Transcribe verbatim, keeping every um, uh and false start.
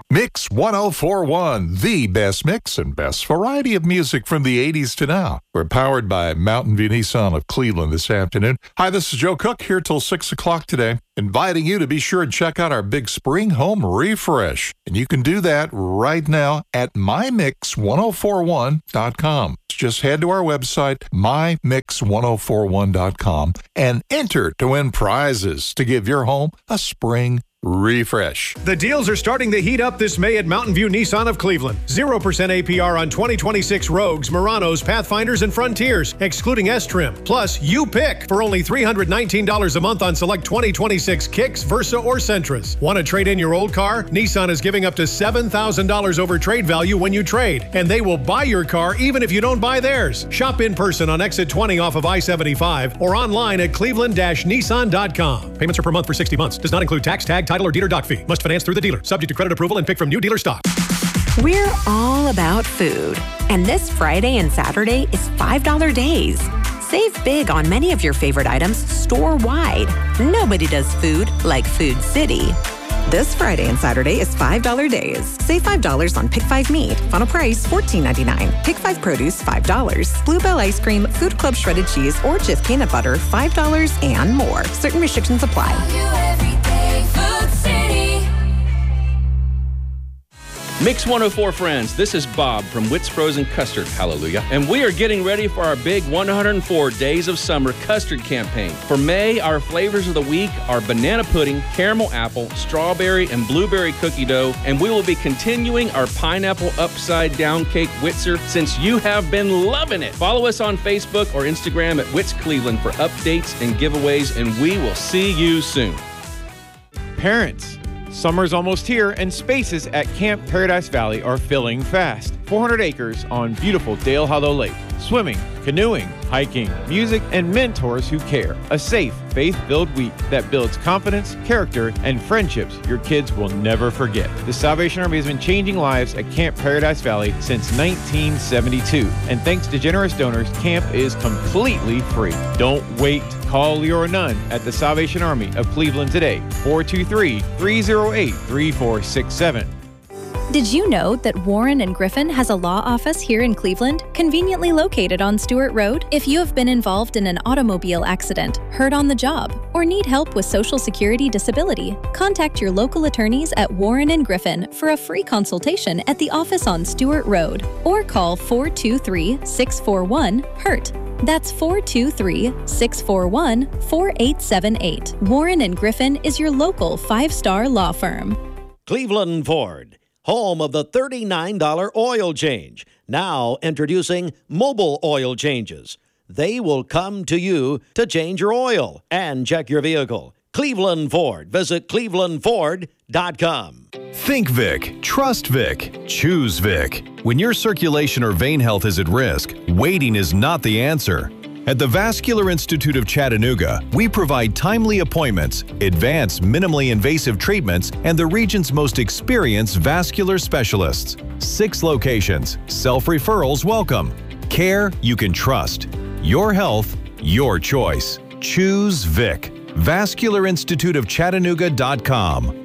Mix ten forty-one, the best mix and best variety of music from the eighties to now. We're powered by Mountain View Nissan of Cleveland this afternoon. Hi, this is Joe Cook here till six o'clock today, inviting you to be sure and check out our big spring home refresh. And you can do that right now at my mix ten forty-one dot com. Just head to our website, my mix ten forty-one dot com, and enter to win prizes to give your home a spring refresh. The deals are starting to heat up this May at Mountain View Nissan of Cleveland. zero percent A P R on twenty twenty-six Rogues, Muranos, Pathfinders, and Frontiers, excluding S-Trim. Plus, you pick for only three hundred nineteen dollars a month on select twenty twenty-six Kicks, Versa, or Sentras. Want to trade in your old car? Nissan is giving up to seven thousand dollars over trade value when you trade, and they will buy your car even if you don't buy theirs. Shop in person on exit twenty off of I seventy-five or online at cleveland dash nissan dot com. Payments are per month for sixty months. Does not include tax, tag, title, or dealer doc fee. Must finance through the dealer. Subject to credit approval and pick from new dealer stock. We're all about food. And this Friday and Saturday is five dollar days. Save big on many of your favorite items store-wide. Nobody does food like Food City. This Friday and Saturday is five dollar days. Save five dollars on Pick five Meat. Final price fourteen ninety-nine. Pick five Produce, five dollars. Bluebell Ice Cream, Food Club Shredded Cheese, or Jif Peanut Butter, five dollars and more. Certain restrictions apply. Mix one oh four friends, this is Bob from Witt's Frozen Custard, hallelujah. And we are getting ready for our big one hundred four Days of Summer custard campaign. For May, our flavors of the week are banana pudding, caramel apple, strawberry, and blueberry cookie dough. And we will be continuing our pineapple upside down cake Witzer since you have been loving it. Follow us on Facebook or Instagram at Witt's Cleveland for updates and giveaways, and we will see you soon. Parents, summer's almost here, and spaces at Camp Paradise Valley are filling fast. four hundred acres on beautiful Dale Hollow Lake. Swimming, canoeing, hiking, music, and mentors who care. A safe, faith-filled week that builds confidence, character, and friendships your kids will never forget. The Salvation Army has been changing lives at Camp Paradise Valley since nineteen seventy-two. And thanks to generous donors, camp is completely free. Don't wait. Call Leora Nunn at the Salvation Army of Cleveland today, four two three, three oh eight, three four six seven. Did you know that Warren and Griffin has a law office here in Cleveland, conveniently located on Stewart Road? If you have been involved in an automobile accident, hurt on the job, or need help with Social Security disability, contact your local attorneys at Warren and Griffin for a free consultation at the office on Stewart Road, or call four two three, six four one, hurt. That's four two three, six four one, four eight seven eight. Warren and Griffin is your local five-star law firm. Cleveland Ford, home of the thirty-nine dollar oil change. Now introducing mobile oil changes. They will come to you to change your oil and check your vehicle. Cleveland Ford. Visit cleveland ford dot com. Think Vic. Trust Vic. Choose Vic. When your circulation or vein health is at risk, waiting is not the answer. At the Vascular Institute of Chattanooga, we provide timely appointments, advanced minimally invasive treatments, and the region's most experienced vascular specialists. Six locations. Self-referrals welcome. Care you can trust. Your health, your choice. Choose Vic. vascular institute of chattanooga dot com.